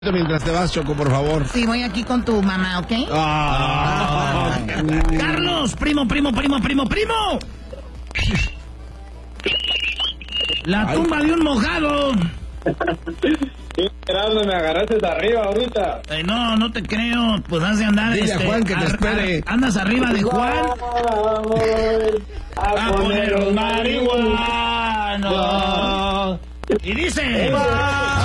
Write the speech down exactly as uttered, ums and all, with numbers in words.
Mientras te vas, Choco, por favor. Sí, voy aquí con tu mamá, ¿ok? Ah. Carlos, primo, primo, primo, primo, primo. La Ay. tumba de un mojado. Sí, Gerardo, me agarraste de arriba ahorita. Eh, no, no te creo. Pues has de andar. Dile a este, Juan que te ar- espere. ar- andas arriba de Juan. Vamos a, A poner los marihuana. marihuanos. Y dice.